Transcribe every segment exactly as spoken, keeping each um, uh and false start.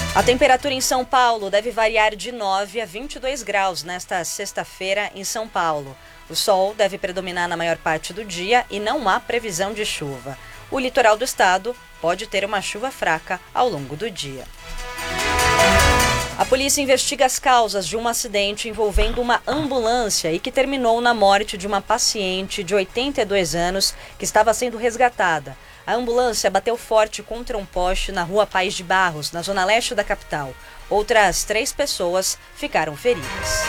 A temperatura em São Paulo deve variar de nove a vinte e dois graus nesta sexta-feira em São Paulo. O sol deve predominar na maior parte do dia e não há previsão de chuva. O litoral do estado pode ter uma chuva fraca ao longo do dia. A polícia investiga as causas de um acidente envolvendo uma ambulância e que terminou na morte de uma paciente de oitenta e dois anos que estava sendo resgatada. A ambulância bateu forte contra um poste na rua Paz de Barros, na zona leste da capital. Outras três pessoas ficaram feridas.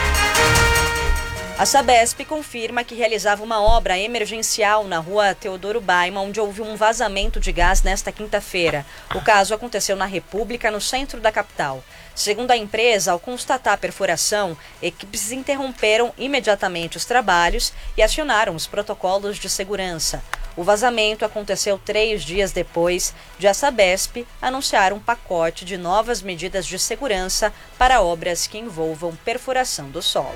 A Sabesp confirma que realizava uma obra emergencial na rua Teodoro Baima, onde houve um vazamento de gás nesta quinta-feira. O caso aconteceu na República, no centro da capital. Segundo a empresa, ao constatar a perfuração, equipes interromperam imediatamente os trabalhos e acionaram os protocolos de segurança. O vazamento aconteceu três dias depois de a Sabesp anunciar um pacote de novas medidas de segurança para obras que envolvam perfuração do solo.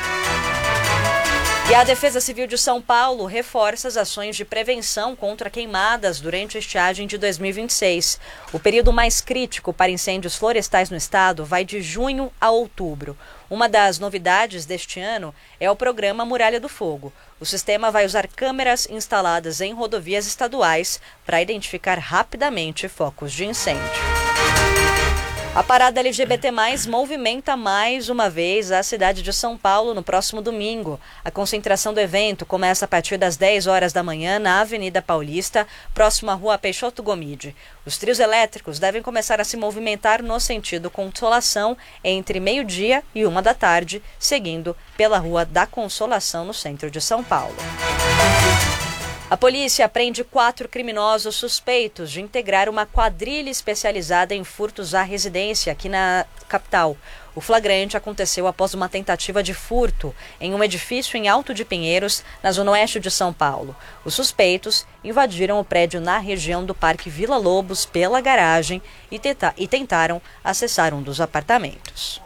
E a Defesa Civil de São Paulo reforça as ações de prevenção contra queimadas durante a estiagem de dois mil e vinte e seis. O período mais crítico para incêndios florestais no estado vai de junho a outubro. Uma das novidades deste ano é o programa Muralha do Fogo. O sistema vai usar câmeras instaladas em rodovias estaduais para identificar rapidamente focos de incêndio. A parada L G B T mais, movimenta mais uma vez a cidade de São Paulo no próximo domingo. A concentração do evento começa a partir das dez horas da manhã na Avenida Paulista, próximo à Rua Peixoto Gomide. Os trios elétricos devem começar a se movimentar no sentido Consolação entre meio-dia e uma da tarde, seguindo pela Rua da Consolação no centro de São Paulo. A polícia prende quatro criminosos suspeitos de integrar uma quadrilha especializada em furtos à residência aqui na capital. O flagrante aconteceu após uma tentativa de furto em um edifício em Alto de Pinheiros, na zona oeste de São Paulo. Os suspeitos invadiram o prédio na região do Parque Vila Lobos pela garagem e, tenta- e tentaram acessar um dos apartamentos.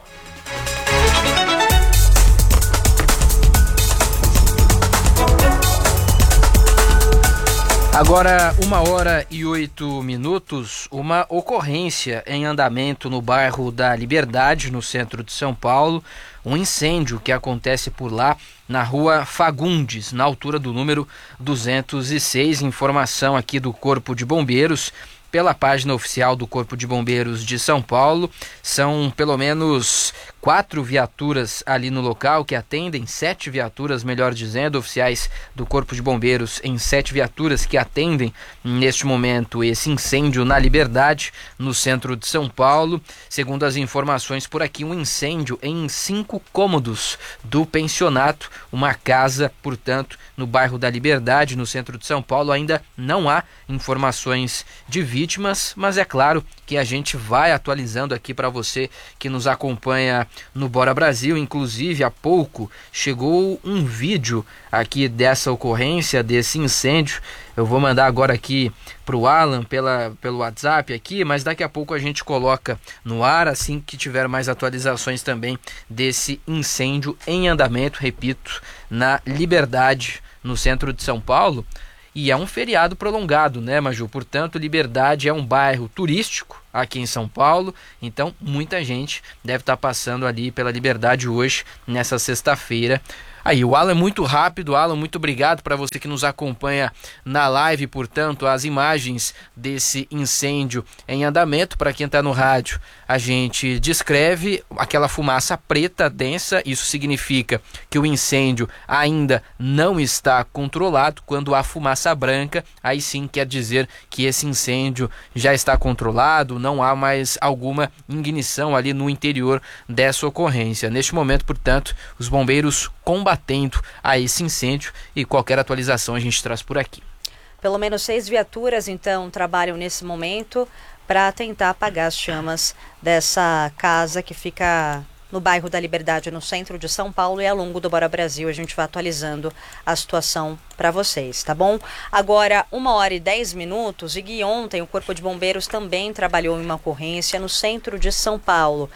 Agora, uma hora e oito minutos, uma ocorrência em andamento no bairro da Liberdade, no centro de São Paulo. Um incêndio que acontece por lá na rua Fagundes, na altura do número duzentos e seis. Informação aqui do Corpo de Bombeiros, pela página oficial do Corpo de Bombeiros de São Paulo. São pelo menos quatro viaturas ali no local que atendem, sete viaturas, melhor dizendo, oficiais do Corpo de Bombeiros em sete viaturas que atendem neste momento esse incêndio na Liberdade, no centro de São Paulo. Segundo as informações por aqui, um incêndio em cinco cômodos do pensionato, uma casa, portanto, no bairro da Liberdade, no centro de São Paulo. Ainda não há informações de vítimas, mas é claro que a gente vai atualizando aqui para você que nos acompanha no Bora Brasil. Inclusive, há pouco chegou um vídeo aqui dessa ocorrência, desse incêndio. Eu vou mandar agora aqui para o Alan pela, pelo WhatsApp aqui, mas daqui a pouco a gente coloca no ar, assim que tiver mais atualizações também desse incêndio em andamento, repito, na Liberdade, no centro de São Paulo. E é um feriado prolongado, né, Maju? Portanto, Liberdade é um bairro turístico aqui em São Paulo, então muita gente deve estar passando ali pela Liberdade hoje, nessa sexta-feira. Aí, o Alan é muito rápido. Alan, muito obrigado para você que nos acompanha na live, portanto, as imagens desse incêndio em andamento. Para quem está no rádio, a gente descreve aquela fumaça preta densa. Isso significa que o incêndio ainda não está controlado. Quando há fumaça branca, aí sim quer dizer que esse incêndio já está controlado, não há mais alguma ignição ali no interior dessa ocorrência. Neste momento, portanto, os bombeiros combatendo a esse incêndio, e qualquer atualização a gente traz por aqui. Pelo menos seis viaturas, então, trabalham nesse momento para tentar apagar as chamas dessa casa que fica no bairro da Liberdade, no centro de São Paulo, e ao longo do Bora Brasil a gente vai atualizando a situação para vocês, tá bom? Agora, uma hora e dez minutos, e ontem o Corpo de Bombeiros também trabalhou em uma ocorrência no centro de São Paulo,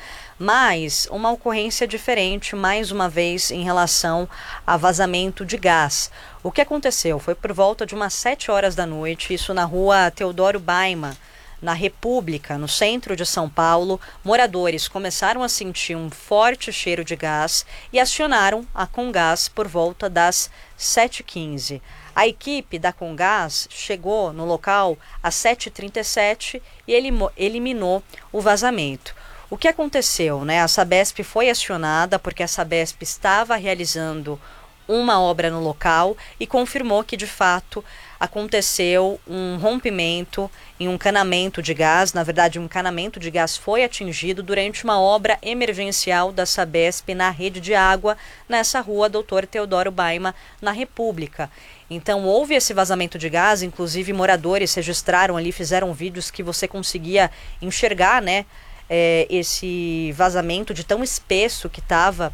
mas uma ocorrência diferente, mais uma vez, em relação a vazamento de gás. O que aconteceu foi por volta de umas sete horas da noite, isso na rua Teodoro Baima, na República, no centro de São Paulo, moradores começaram a sentir um forte cheiro de gás e acionaram a Comgás por volta das sete e quinze. A equipe da Comgás chegou no local às sete e trinta e sete e eliminou o vazamento. O que aconteceu, né? A Sabesp foi acionada porque a Sabesp estava realizando uma obra no local e confirmou que, de fato, aconteceu um rompimento em um canamento de gás. Na verdade, um canamento de gás foi atingido durante uma obra emergencial da Sabesp na rede de água, nessa rua doutor Teodoro Baima, na República. Então, houve esse vazamento de gás, inclusive moradores registraram ali, fizeram vídeos que você conseguia enxergar, né? É, esse vazamento de tão espesso que estava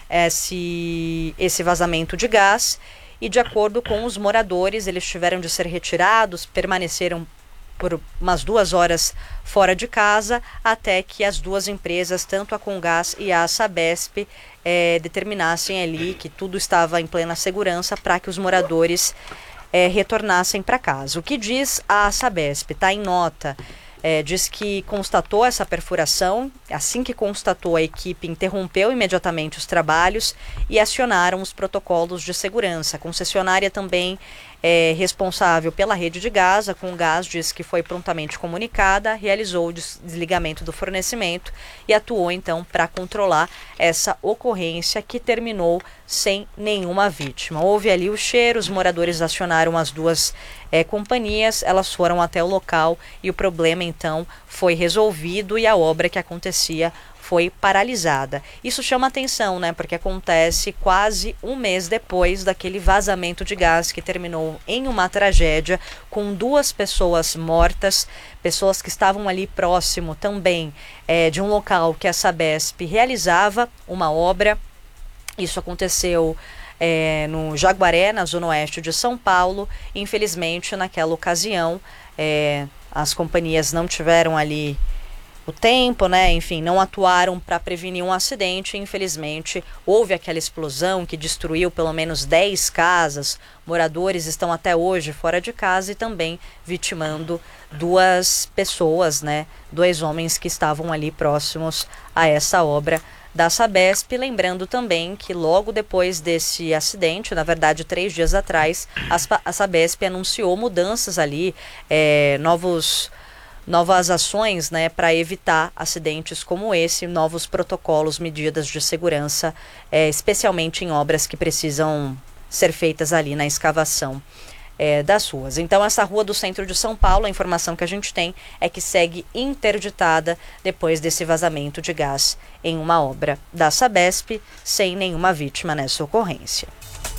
esse, esse vazamento de gás, e de acordo com os moradores, eles tiveram de ser retirados, permaneceram por umas duas horas fora de casa, até que as duas empresas, tanto a Comgás e a Sabesp, é, determinassem ali que tudo estava em plena segurança para que os moradores é, retornassem para casa. O que diz a Sabesp? Está em nota. É, diz que constatou essa perfuração. Assim que constatou, a equipe interrompeu imediatamente os trabalhos e acionaram os protocolos de segurança. A concessionária também é responsável pela rede de gás, a Comgás, diz que foi prontamente comunicada, realizou o desligamento do fornecimento e atuou então para controlar essa ocorrência, que terminou sem nenhuma vítima. Houve ali o cheiro, os moradores acionaram as duas é, companhias, elas foram até o local e o problema então foi resolvido e a obra que acontecia foi paralisada. Isso chama atenção, né? Porque acontece quase um mês depois daquele vazamento de gás que terminou em uma tragédia, com duas pessoas mortas, pessoas que estavam ali próximo também é, de um local que a Sabesp realizava uma obra. Isso aconteceu é, no Jaguaré, na zona oeste de São Paulo. Infelizmente, naquela ocasião, é, as companhias não tiveram ali o tempo, né? Enfim, não atuaram para prevenir um acidente. Infelizmente, houve aquela explosão que destruiu pelo menos dez casas. Moradores estão até hoje fora de casa e também vitimando duas pessoas, né? Dois homens que estavam ali próximos a essa obra da Sabesp. Lembrando também que logo depois desse acidente, na verdade três dias atrás, a Sabesp anunciou mudanças ali, é, novos... novas ações, né, para evitar acidentes como esse, novos protocolos, medidas de segurança, é, especialmente em obras que precisam ser feitas ali na escavação é, das ruas. Então, essa rua do centro de São Paulo, a informação que a gente tem é que segue interditada depois desse vazamento de gás em uma obra da Sabesp, sem nenhuma vítima nessa ocorrência.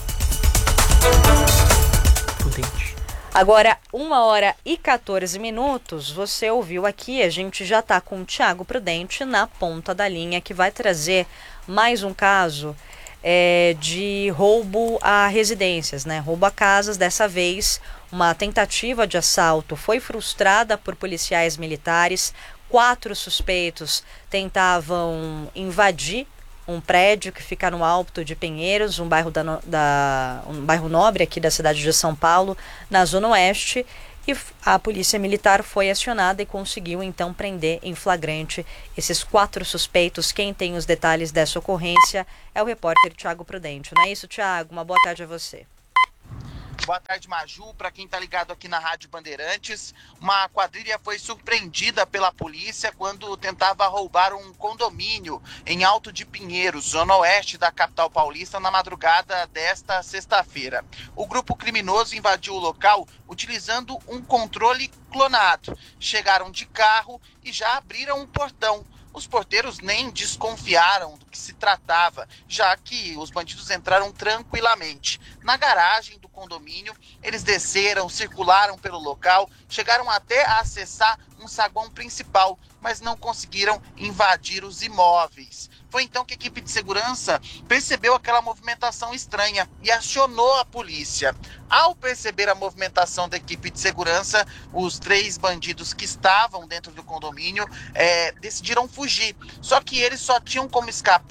Prudente. Agora, uma hora e quatorze minutos, você ouviu aqui, a gente já está com o Tiago Prudente na ponta da linha, que vai trazer mais um caso é, de roubo a residências, né? Roubo a casas. Dessa vez, uma tentativa de assalto foi frustrada por policiais militares. Quatro suspeitos tentavam invadir um prédio que fica no Alto de Pinheiros, um bairro, da, da, um bairro nobre aqui da cidade de São Paulo, na Zona Oeste, e a polícia militar foi acionada e conseguiu então prender em flagrante esses quatro suspeitos. Quem tem os detalhes dessa ocorrência é o repórter Tiago Prudente. Não é isso, Tiago? Uma boa tarde a você. Boa tarde, Maju. Para quem está ligado aqui na Rádio Bandeirantes, uma quadrilha foi surpreendida pela polícia quando tentava roubar um condomínio em Alto de Pinheiros, zona oeste da capital paulista, na madrugada desta sexta-feira. O grupo criminoso invadiu o local utilizando um controle clonado. Chegaram de carro e já abriram um portão. Os porteiros nem desconfiaram do que se tratava, já que os bandidos entraram tranquilamente. Na garagem do condomínio, eles desceram, circularam pelo local, chegaram até a acessar um saguão principal, mas não conseguiram invadir os imóveis. Foi então que a equipe de segurança percebeu aquela movimentação estranha e acionou a polícia. Ao perceber a movimentação da equipe de segurança, os três bandidos que estavam dentro do condomínio é, decidiram fugir. Só que eles só tinham como escapar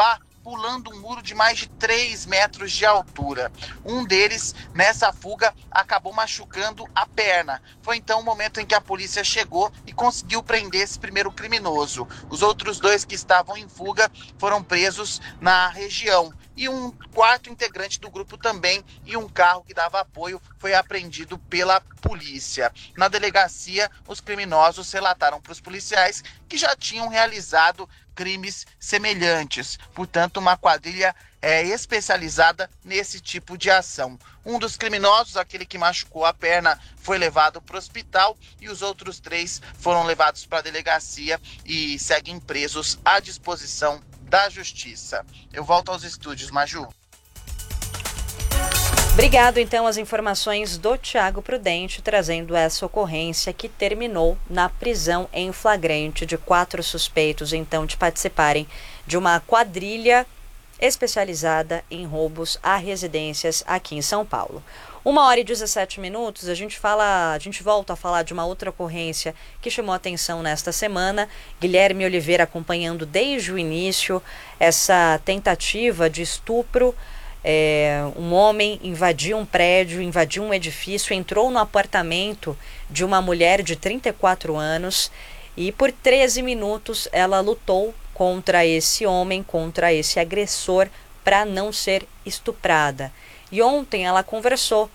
pulando um muro de mais de três metros de altura. Um deles, nessa fuga, acabou machucando a perna. Foi então o momento em que a polícia chegou e conseguiu prender esse primeiro criminoso. Os outros dois que estavam em fuga foram presos na região. E um quarto integrante do grupo também, e um carro que dava apoio, foi apreendido pela polícia. Na delegacia, os criminosos relataram para os policiais que já tinham realizado crimes semelhantes. Portanto, uma quadrilha é, especializada nesse tipo de ação. Um dos criminosos, aquele que machucou a perna, foi levado para o hospital e os outros três foram levados para a delegacia e seguem presos à disposição da Justiça. Eu volto aos estúdios, Maju. Obrigado, então, as informações do Tiago Prudente, trazendo essa ocorrência que terminou na prisão em flagrante de quatro suspeitos, então, de participarem de uma quadrilha especializada em roubos a residências aqui em São Paulo. Uma hora e dezessete minutos, a gente fala, a gente volta a falar de uma outra ocorrência que chamou atenção nesta semana. Guilherme Oliveira acompanhando desde o início essa tentativa de estupro. É, um homem invadiu um prédio, invadiu um edifício, entrou no apartamento de uma mulher de trinta e quatro anos e por treze minutos ela lutou contra esse homem, contra esse agressor, para não ser estuprada. E ontem ela conversou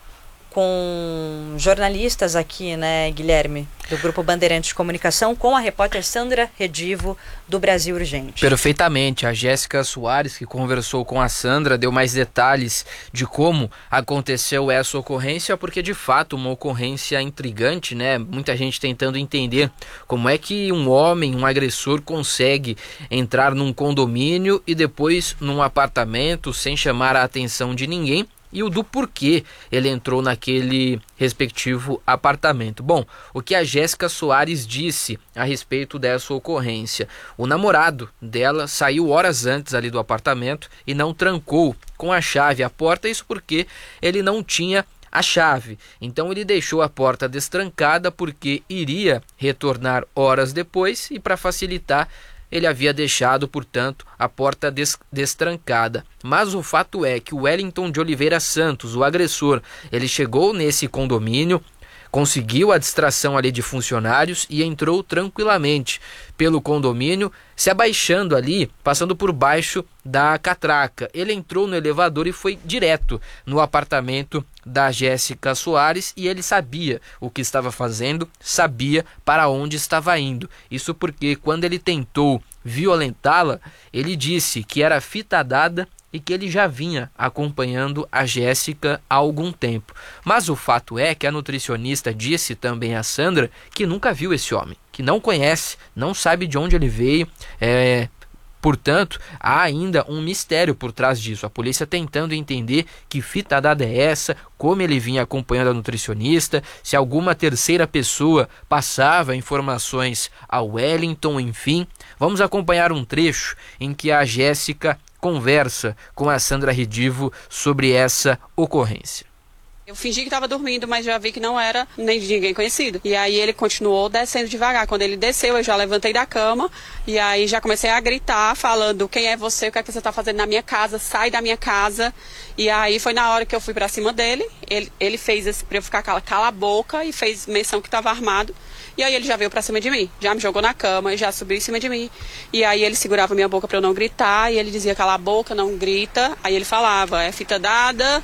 com jornalistas aqui, né, Guilherme, do Grupo Bandeirantes de Comunicação, com a repórter Sandra Redivo, do Brasil Urgente. Perfeitamente. A Jéssica Soares, que conversou com a Sandra, deu mais detalhes de como aconteceu essa ocorrência, porque de fato uma ocorrência intrigante, né? Muita gente tentando entender como é que um homem, um agressor, consegue entrar num condomínio e depois num apartamento sem chamar a atenção de ninguém, e o do porquê ele entrou naquele respectivo apartamento. Bom, o que a Jéssica Soares disse a respeito dessa ocorrência: o namorado dela saiu horas antes ali do apartamento e não trancou com a chave a porta, isso porque ele não tinha a chave. Então ele deixou a porta destrancada porque iria retornar horas depois e, para facilitar, ele havia deixado, portanto, a porta des- destrancada. Mas o fato é que o Wellington de Oliveira Santos, o agressor, ele chegou nesse condomínio, conseguiu a distração ali de funcionários e entrou tranquilamente pelo condomínio, se abaixando ali, passando por baixo da catraca. Ele entrou no elevador e foi direto no apartamento da Jéssica Soares, e ele sabia o que estava fazendo, sabia para onde estava indo. Isso porque quando ele tentou violentá-la, ele disse que era fita dada e que ele já vinha acompanhando a Jéssica há algum tempo. Mas o fato é que a nutricionista disse também a Sandra que nunca viu esse homem, que não conhece, não sabe de onde ele veio. É, portanto, há ainda um mistério por trás disso. A polícia tentando entender que fita dada é essa, como ele vinha acompanhando a nutricionista, se alguma terceira pessoa passava informações ao Wellington, enfim. Vamos acompanhar um trecho em que a Jéssica conversa com a Sandra Redivo sobre essa ocorrência. Eu fingi que estava dormindo, mas já vi que não era nem de ninguém conhecido. E aí ele continuou descendo devagar. Quando ele desceu, eu já levantei da cama e aí já comecei a gritar, falando: quem é você? O que é que você está fazendo na minha casa? Sai da minha casa. E aí foi na hora que eu fui para cima dele. Ele, ele fez esse para eu ficar cala, cala a boca e fez menção que estava armado. E aí ele já veio pra cima de mim, já me jogou na cama e já subiu em cima de mim. E aí ele segurava minha boca pra eu não gritar e ele dizia: cala a boca, não grita. Aí ele falava: é fita dada.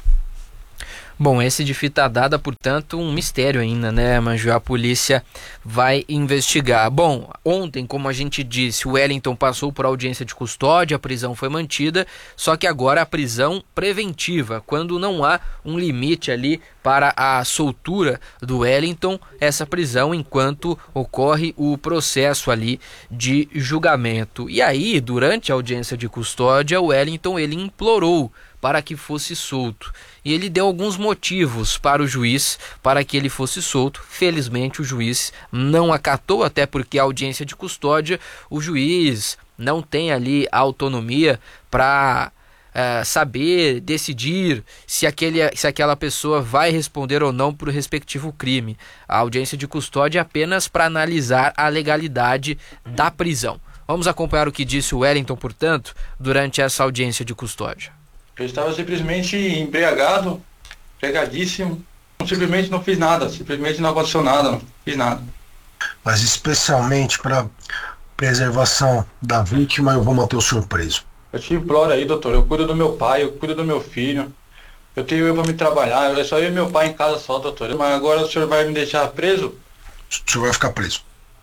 Bom, esse de fita dada, portanto, um mistério ainda, né, Maju? A polícia vai investigar. Bom, ontem, como a gente disse, o Wellington passou por audiência de custódia, a prisão foi mantida, só que agora a prisão preventiva, quando não há um limite ali para a soltura do Wellington, essa prisão enquanto ocorre o processo ali de julgamento. E aí, durante a audiência de custódia, o Wellington ele implorou para que fosse solto. E ele deu alguns motivos para o juiz para que ele fosse solto. Felizmente o juiz não acatou, até porque a audiência de custódia, o juiz não tem ali a autonomia para uh, saber, decidir se, aquele, se aquela pessoa vai responder ou não por respectivo crime. A audiência de custódia é apenas para analisar a legalidade da prisão. Vamos acompanhar o que disse o Wellington, portanto, durante essa audiência de custódia. Eu estava simplesmente embriagado, embriagadíssimo, simplesmente não fiz nada, simplesmente não aconteceu nada, não fiz nada. Mas especialmente para preservação da vítima, eu vou manter o senhor preso. Eu te imploro aí, doutor, eu cuido do meu pai, eu cuido do meu filho, eu tenho eu para me trabalhar, é só eu e meu pai em casa só, doutor. Mas agora o senhor vai me deixar preso? O senhor vai ficar preso.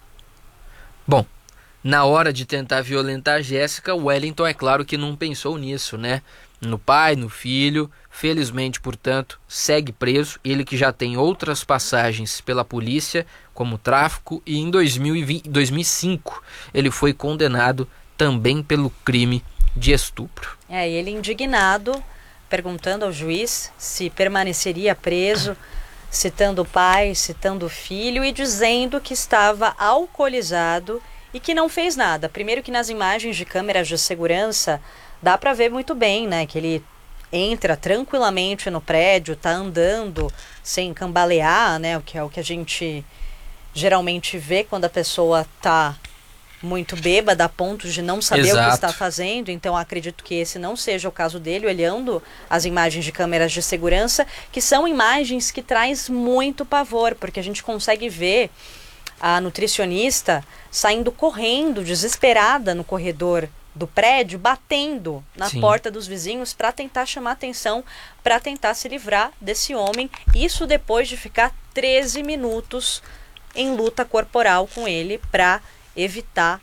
Bom, na hora de tentar violentar a Jéssica, o Wellington é claro que não pensou nisso, né? No pai, no filho. Felizmente, portanto, segue preso. Ele que já tem outras passagens pela polícia, como tráfico, e em dois mil e vinte, dois mil e cinco ele foi condenado também pelo crime de estupro. É, ele indignado, perguntando ao juiz se permaneceria preso, citando o pai, citando o filho e dizendo que estava alcoolizado e que não fez nada. Primeiro que nas imagens de câmeras de segurança dá para ver muito bem, né, que ele entra tranquilamente no prédio, tá andando sem cambalear, né, o que é o que a gente geralmente vê quando a pessoa tá muito bêbada a ponto de não saber Exato. o que está fazendo. Então acredito que esse não seja o caso dele, olhando as imagens de câmeras de segurança, que são imagens que traz muito pavor, porque a gente consegue ver a nutricionista saindo correndo, desesperada no corredor do prédio, batendo na Sim. porta dos vizinhos para tentar chamar atenção, para tentar se livrar desse homem. Isso depois de ficar treze minutos em luta corporal com ele para evitar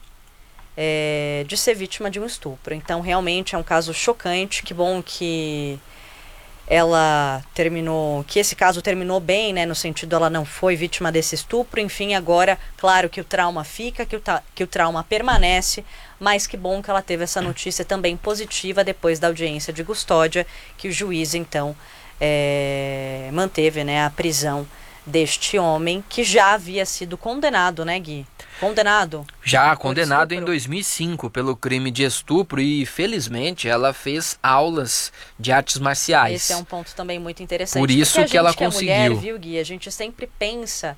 é, de ser vítima de um estupro. Então realmente é um caso chocante. Que bom que ela terminou, que esse caso terminou bem, né, no sentido ela não foi vítima desse estupro. Enfim, agora, claro que o trauma fica, que o, que o trauma permanece, mas que bom que ela teve essa notícia também positiva depois da audiência de custódia, que o juiz então é, manteve, né, a prisão deste homem que já havia sido condenado, né, Gui? Condenado? Já condenado em dois mil e cinco pelo crime de estupro e, felizmente, ela fez aulas de artes marciais. Esse é um ponto também muito interessante. Por isso que ela conseguiu. É mulher, viu, Gui? A gente sempre pensa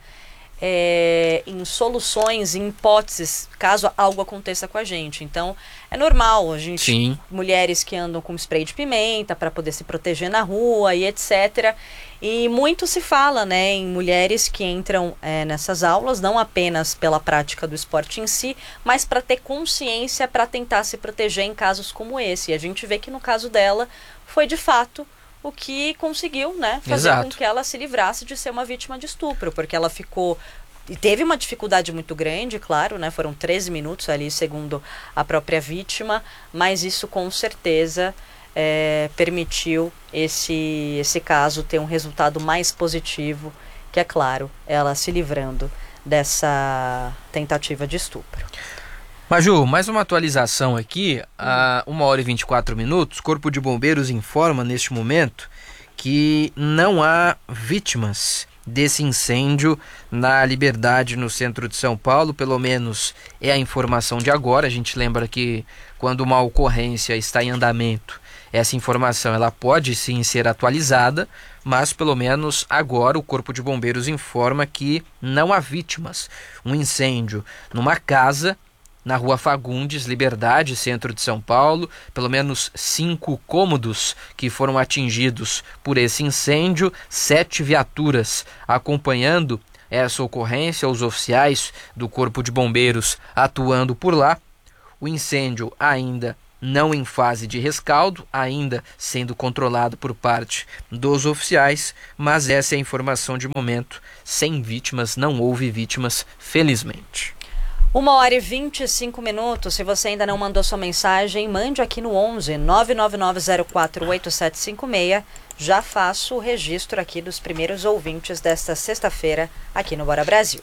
é, em soluções, em hipóteses, caso algo aconteça com a gente. Então, é normal a gente... Sim. Mulheres que andam com spray de pimenta para poder se proteger na rua e etcétera. E muito se fala, né, em mulheres que entram é, nessas aulas, não apenas pela prática do esporte em si, mas para ter consciência, para tentar se proteger em casos como esse. E a gente vê que no caso dela foi de fato o que conseguiu, né, fazer Exato. com que ela se livrasse de ser uma vítima de estupro, porque ela ficou... E teve uma dificuldade muito grande, claro, né, foram treze minutos ali, segundo a própria vítima, mas isso com certeza... É, permitiu esse, esse caso ter um resultado mais positivo, que é claro, ela se livrando dessa tentativa de estupro. Maju, mais uma atualização aqui, a uma hora e vinte e quatro minutos, Corpo de Bombeiros informa neste momento que não há vítimas desse incêndio na Liberdade, no centro de São Paulo, pelo menos é a informação de agora. A gente lembra que quando uma ocorrência está em andamento, essa informação ela pode sim ser atualizada, mas pelo menos agora o Corpo de Bombeiros informa que não há vítimas. Um incêndio numa casa na Rua Fagundes, Liberdade, centro de São Paulo, pelo menos cinco cômodos que foram atingidos por esse incêndio, sete viaturas acompanhando essa ocorrência, os oficiais do Corpo de Bombeiros atuando por lá. O incêndio ainda não em fase de rescaldo, ainda sendo controlado por parte dos oficiais, mas essa é a informação de momento. Sem vítimas, não houve vítimas, felizmente. Uma hora e vinte e cinco minutos. Se você ainda não mandou sua mensagem, mande aqui no onze nove nove nove zero quatro oito sete cinco seis. Já faço o registro aqui dos primeiros ouvintes desta sexta-feira aqui no Bora Brasil.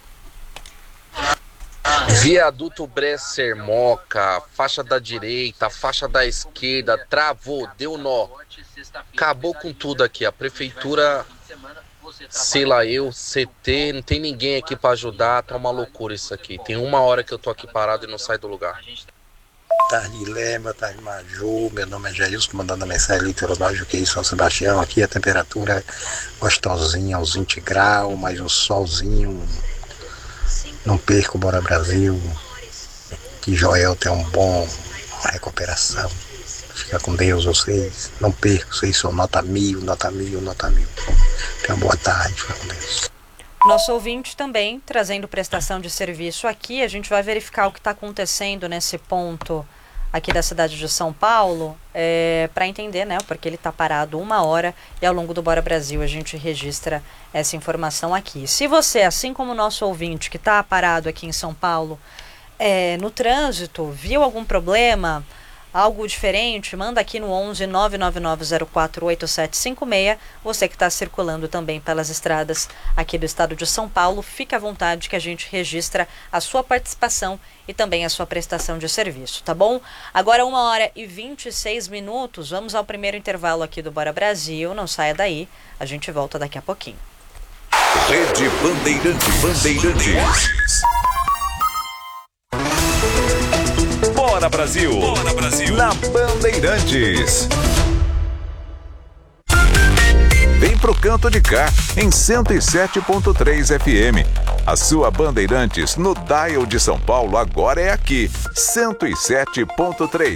Viaduto Bresser Moca, faixa da direita, faixa da esquerda, travou, deu nó. Acabou com tudo aqui. A prefeitura, sei lá, eu, C T, não tem ninguém aqui pra ajudar. Tá uma loucura isso aqui. Tem uma hora que eu tô aqui parado e não saio do lugar. Boa tarde, Guilherme. Boa tarde, Maju. Meu nome é Jailson, mandando a mensagem litoral de Juqueí, São Sebastião. Aqui a temperatura é gostosinha, aos vinte graus, mais um solzinho. Não perco, Bora Brasil. Que Joel tenha um bom, uma recuperação. Fica com Deus, vocês. Não percam, vocês são nota mil, nota mil, nota mil. Tenha uma boa tarde, fica com Deus. Nosso ouvinte também trazendo prestação de serviço aqui. A gente vai verificar o que está acontecendo nesse ponto aqui da cidade de São Paulo, é, para entender, né, porque ele está parado uma hora e ao longo do Bora Brasil a gente registra essa informação aqui. Se você, assim como o nosso ouvinte que está parado aqui em São Paulo, é, no trânsito, viu algum problema, algo diferente, manda aqui no onze nove nove nove zero quatro oito sete cinco seis. Você que está circulando também pelas estradas aqui do estado de São Paulo, fique à vontade que a gente registra a sua participação e também a sua prestação de serviço, tá bom? Agora uma hora e vinte e seis minutos, vamos ao primeiro intervalo aqui do Bora Brasil, não saia daí, a gente volta daqui a pouquinho. Rede Bandeirantes. Bandeirantes. Bora Brasil. Bora Brasil. Na Bandeirantes. Vem pro canto de cá, em cento e sete ponto três F M. A sua Bandeirantes no dial de São Paulo agora é aqui, cento e sete ponto três.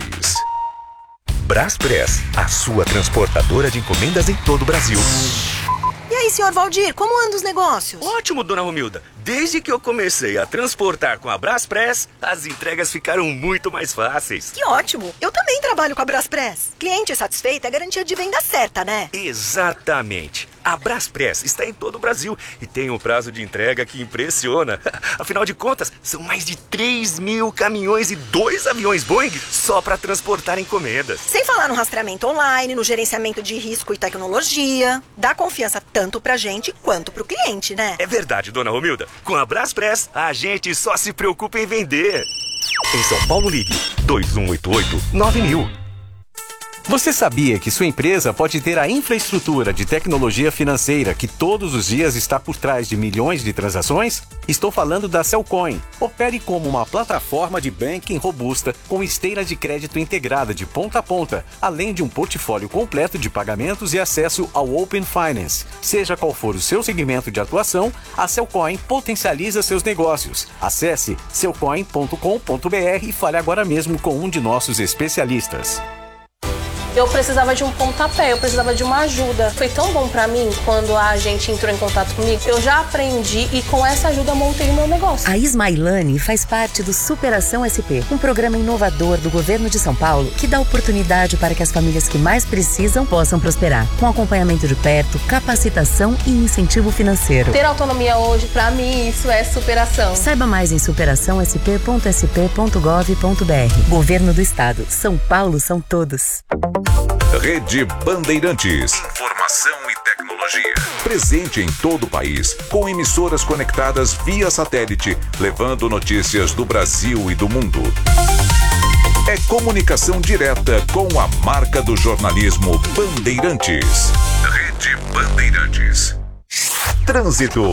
Braspress, a sua transportadora de encomendas em todo o Brasil. E aí, senhor Valdir, como andam os negócios? Ótimo, dona Romilda. Desde que eu comecei a transportar com a Braspress, as entregas ficaram muito mais fáceis. Que ótimo! Eu também trabalho com a Braspress. Cliente satisfeito é garantia de venda certa, né? Exatamente. A Braspress está em todo o Brasil e tem um prazo de entrega que impressiona. Afinal de contas, são mais de três mil caminhões e dois aviões Boeing só para transportar encomendas. Sem falar no rastreamento online, no gerenciamento de risco e tecnologia. Dá confiança tanto pra gente quanto pro cliente, né? É verdade, dona Romilda. Com a Braspress, a gente só se preocupa em vender. Em São Paulo, ligue dois um oito oito nove mil. Você sabia que sua empresa pode ter a infraestrutura de tecnologia financeira que todos os dias está por trás de milhões de transações? Estou falando da Cellcoin. Opere como uma plataforma de banking robusta com esteira de crédito integrada de ponta a ponta, além de um portfólio completo de pagamentos e acesso ao Open Finance. Seja qual for o seu segmento de atuação, a Cellcoin potencializa seus negócios. Acesse cellcoin ponto com ponto br e fale agora mesmo com um de nossos especialistas. Eu precisava de um pontapé, eu precisava de uma ajuda. Foi tão bom pra mim quando a gente entrou em contato comigo. Eu já aprendi e com essa ajuda montei o meu negócio. A Ismailane faz parte do Superação S P, um programa inovador do governo de São Paulo que dá oportunidade para que as famílias que mais precisam possam prosperar, com acompanhamento de perto, capacitação e incentivo financeiro. Ter autonomia hoje, pra mim, isso é superação. Saiba mais em superação s p ponto s p ponto gov ponto br. Governo do Estado. São Paulo são todos. Rede Bandeirantes. Informação e tecnologia. Presente em todo o país, com emissoras conectadas via satélite, levando notícias do Brasil e do mundo. É comunicação direta com a marca do jornalismo Bandeirantes. Rede Bandeirantes. Trânsito.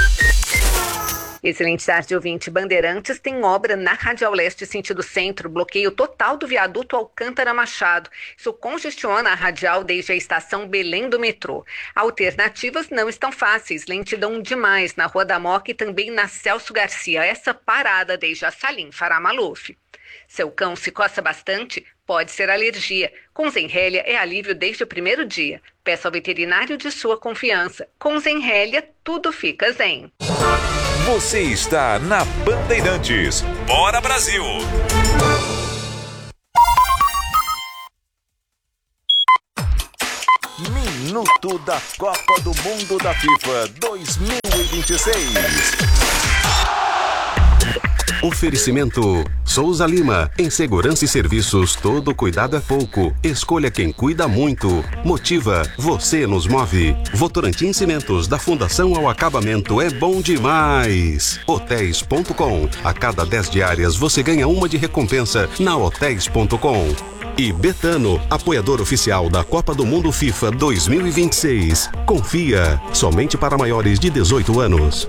Excelente tarde, ouvinte. Bandeirantes tem obra na Radial Leste, sentido centro, bloqueio total do viaduto Alcântara Machado. Isso congestiona a radial desde a estação Belém do metrô. Alternativas não estão fáceis, lentidão demais na Rua da Moca e também na Celso Garcia. Essa parada desde a Salim Fará Maluf. Seu cão se coça bastante? Pode ser alergia. Com Zenrelia é alívio desde o primeiro dia. Peça ao veterinário de sua confiança. Com Zenrelia, tudo fica zen. Você está na Bandeirantes. Bora Brasil! Minuto da Copa do Mundo da FIFA dois mil e vinte e seis. Oferecimento Souza Lima. Em segurança e serviços, todo cuidado é pouco. Escolha quem cuida muito. Motiva, você nos move. Votorantim Cimentos, da fundação ao acabamento, é bom demais. Hotéis ponto com. A cada dez diárias você ganha uma de recompensa na hotéis ponto com. E Betano, apoiador oficial da Copa do Mundo FIFA dois mil e vinte e seis. Confia, somente para maiores de dezoito anos.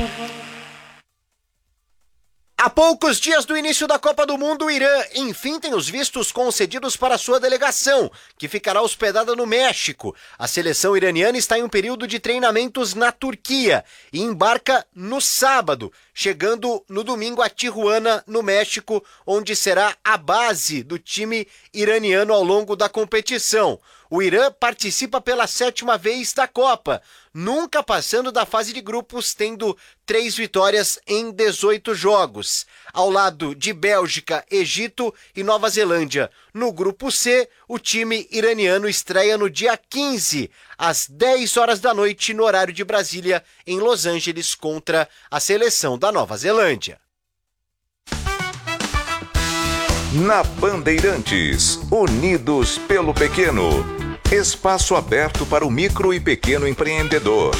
Há poucos dias do início da Copa do Mundo, o Irã, enfim, tem os vistos concedidos para sua delegação, que ficará hospedada no México. A seleção iraniana está em um período de treinamentos na Turquia e embarca no sábado, chegando no domingo a Tijuana, no México, onde será a base do time iraniano ao longo da competição. O Irã participa pela sétima vez da Copa, nunca passando da fase de grupos, tendo três vitórias em dezoito jogos. Ao lado de Bélgica, Egito e Nova Zelândia. No grupo C, o time iraniano estreia no dia quinze, às dez horas da noite, no horário de Brasília, em Los Angeles, contra a seleção da Nova Zelândia. Na Bandeirantes, unidos pelo pequeno. Espaço aberto para o micro e pequeno empreendedor.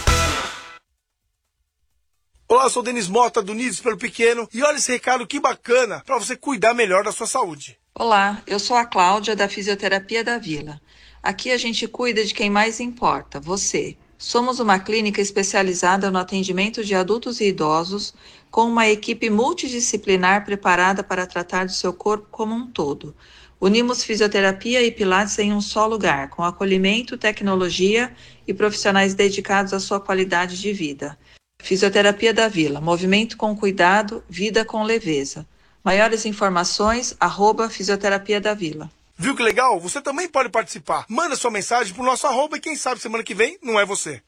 Olá, eu sou o Denis Mota, do Unidos pelo Pequeno, e olha esse recado que bacana para você cuidar melhor da sua saúde. Olá, eu sou a Cláudia, da Fisioterapia da Vila. Aqui a gente cuida de quem mais importa, você. Somos uma clínica especializada no atendimento de adultos e idosos, com uma equipe multidisciplinar preparada para tratar do seu corpo como um todo. Unimos fisioterapia e pilates em um só lugar, com acolhimento, tecnologia e profissionais dedicados à sua qualidade de vida. Fisioterapia da Vila, movimento com cuidado, vida com leveza. Maiores informações, arroba Fisioterapia da Vila. Viu que legal? Você também pode participar. Manda sua mensagem pro nosso arroba e quem sabe semana que vem não é você.